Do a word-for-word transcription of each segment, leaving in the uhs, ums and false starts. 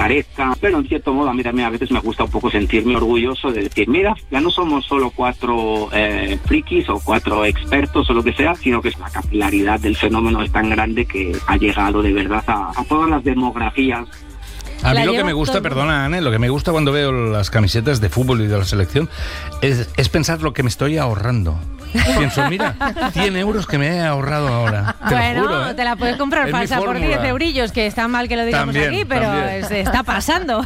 parezca, pero en cierto modo a mí también a veces me gusta un poco sentirme orgulloso de decir, mira, ya no somos solo cuatro eh, frikis o cuatro expertos o lo que sea, sino que la capilaridad del fenómeno es tan grande que ha llegado de verdad a, a todas las demografías. A mí lo que me gusta, perdona, Anne, lo que me gusta cuando veo las camisetas de fútbol y de la selección es, es pensar lo que me estoy ahorrando. Pienso, mira, cien euros que me he ahorrado ahora. Te bueno, lo juro, ¿eh? Te la puedes comprar Es falsa mi por fórmula. diez eurillos, que está mal que lo digamos También, aquí, pero también. se está pasando.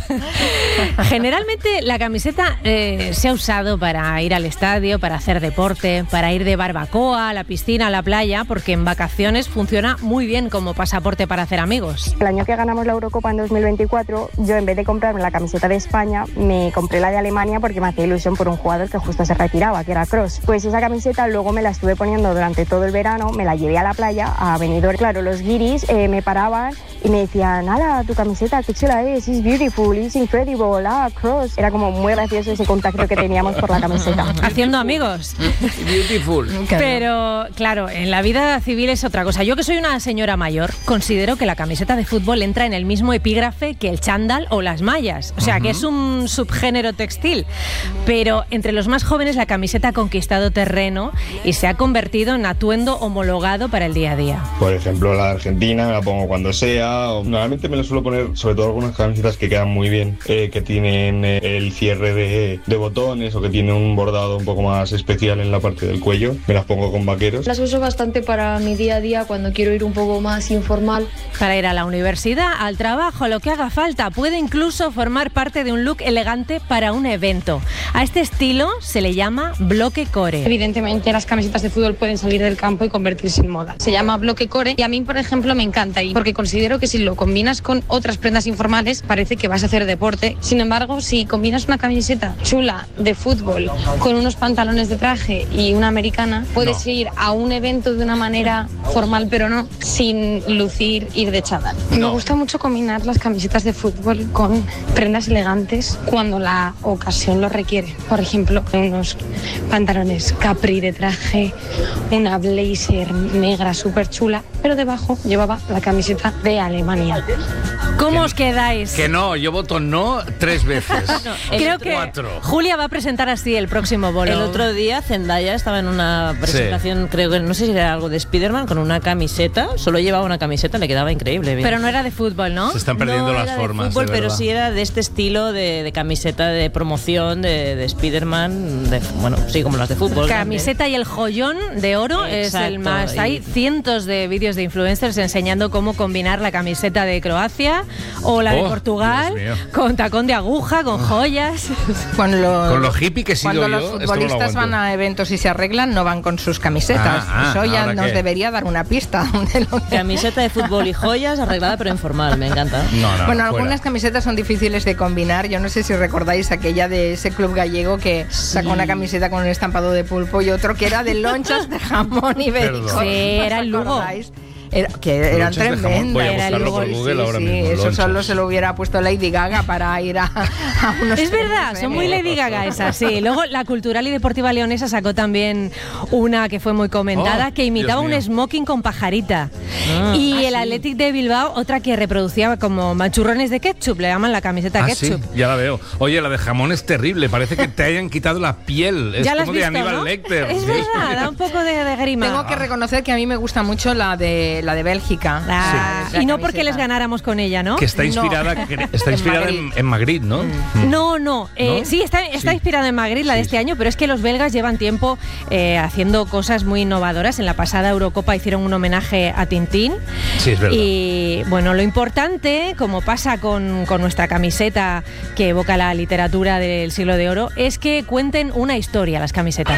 Generalmente la camiseta eh, se ha usado para ir al estadio, para hacer deporte, para ir de barbacoa, a la piscina, a la playa, porque en vacaciones funciona muy bien como pasaporte para hacer amigos. El año que ganamos la Eurocopa en dos mil veinticuatro, yo en vez de comprarme la camiseta de España, me compré la de Alemania porque me hacía ilusión por un jugador que justo se retiraba, que era Kroos. Pues esa camiseta luego me la estuve poniendo durante todo el verano, me la llevé a la playa, a Benidorm. Claro, los guiris eh, me paraban y me decían, ala, tu camiseta, qué chula es, it's beautiful, it's incredible, ah, Kroos. Era como muy gracioso ese contacto que teníamos por la camiseta. Haciendo amigos. Beautiful. Pero, claro, en la vida civil es otra cosa. Yo, que soy una señora mayor, considero que la camiseta de fútbol entra en el mismo epígrafe que el chándal o las mallas. O sea, uh-huh. que es un subgénero textil. Pero entre los más jóvenes la camiseta ha conquistado terreno y se ha convertido en atuendo homologado para el día a día. Por ejemplo, la de Argentina me la pongo cuando sea. O normalmente me la suelo poner, sobre todo algunas camisetas que quedan muy bien, eh, que tienen eh, el cierre de, de botones o que tienen un bordado un poco más especial en la parte del cuello. Me las pongo con vaqueros. Las uso bastante para mi día a día cuando quiero ir un poco más informal. Para ir a la universidad, al trabajo, lo que haga falta. Puede incluso formar parte de un look elegante para un evento. A este estilo se le llama bloque core. Evidentemente las camisetas de fútbol pueden salir del campo y convertirse en moda. Se llama bloque core y a mí, por ejemplo, me encanta y porque considero que si lo combinas con otras prendas informales parece que vas a hacer deporte. Sin embargo, si combinas una camiseta chula de fútbol con unos pantalones de traje y una americana, puedes no. ir a un evento de una manera formal, pero no sin lucir, ir de chándal. No. Me gusta mucho combinar las camisetas de fútbol con prendas elegantes cuando la ocasión lo requiere. Por ejemplo, unos pantalones capri de traje, una blazer negra súper chula, pero debajo llevaba la camiseta de Alemania. ¿Cómo os quedáis? Que no, yo voto no tres veces. No, creo que cuatro. Julia va a presentar así el próximo bolo. El otro día Zendaya estaba en una presentación, sí. creo que no sé si era algo de Spiderman, con una camiseta, solo llevaba una camiseta, le quedaba increíble. Bien. Pero no era de fútbol, ¿no? Se están perdiendo no las era formas. De fútbol, de pero sí era de este estilo de, de camiseta de promoción de, de Spiderman, de, bueno, sí, como las de fútbol. Camiseta también. Y el joyón de oro. Exacto, es el más. Y... Hay cientos de vídeos de influencers enseñando cómo combinar la camiseta de Croacia o la oh, de Portugal con tacón de aguja, con joyas. Con lo, con lo hippie que he sido cuando yo, los futbolistas no van a eventos y se arreglan, no van con sus camisetas. Ah, Eso ah, ya nos qué? debería dar una pista. De lo que... Camiseta de fútbol y joyas arreglada pero informal, me encanta. No, no, bueno, no, algunas fuera. camisetas son difíciles de combinar. Yo no sé si recordáis aquella de ese club gallego que sí. sacó una camiseta con un estampado de pulpo y otro que era de lonchas de jamón ibérico. Sí, era el Lugo. Era, que eran tremendas. Era el Lugo. Sí, sí, sí. Eso solo se lo hubiera puesto Lady Gaga para ir a, a unos... Es verdad, son muy Lady Gaga esas, sí. Luego la Cultural y Deportiva Leonesa sacó también una que fue muy comentada, oh, que imitaba un smoking con pajarita. Ah, y ah, el sí. Athletic de Bilbao, otra que reproducía como machurrones de ketchup, le llaman la camiseta ah, ketchup. Sí, ya la veo. Oye, la de jamón es terrible, parece que te hayan quitado la piel. Es ya como has visto, de Aníbal ¿no? Lecter. Es sí. verdad, da un poco de, de grima. Tengo que reconocer que a mí me gusta mucho la de la de Bélgica. Ah, sí. Y no porque les ganáramos con ella, ¿no? Que está inspirada, no. que está inspirada en, Madrid. en, en Madrid, ¿no? Mm. No, no. Eh, ¿No? Sí, está, está sí. inspirada en Madrid, la de sí, este sí. año, pero es que los belgas llevan tiempo eh, haciendo cosas muy innovadoras. En la pasada Eurocopa hicieron un homenaje a Tintín. Sí, es verdad. Y bueno, lo importante, como pasa con, con nuestra camiseta que evoca la literatura del siglo de oro, es que cuenten una historia las camisetas.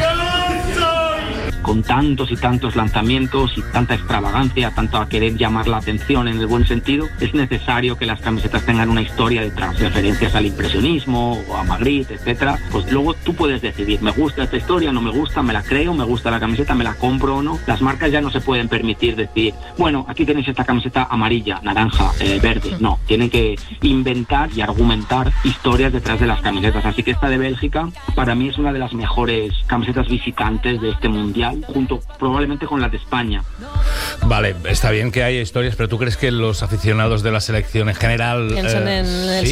Con tantos y tantos lanzamientos y tanta extravagancia, tanto a querer llamar la atención en el buen sentido, es necesario que las camisetas tengan una historia detrás, referencias al impresionismo o a Magritte, etcétera. Pues luego tú puedes decidir, me gusta esta historia, no me gusta, me la creo, me gusta la camiseta, me la compro o no. Las marcas ya no se pueden permitir decir, bueno, aquí tenéis esta camiseta amarilla, naranja, eh, verde. No, tienen que inventar y argumentar historias detrás de las camisetas. Así que esta de Bélgica para mí es una de las mejores camisetas visitantes de este mundial, junto probablemente con la de España. Vale, está bien que haya historias, pero ¿tú crees que los aficionados de la selección en general piensan eh, en el sí?